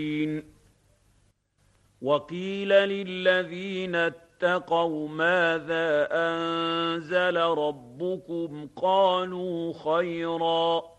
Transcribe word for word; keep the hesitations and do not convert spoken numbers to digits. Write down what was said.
وقيل للذين اتقوا ماذا أنزل ربكم قالوا خيرا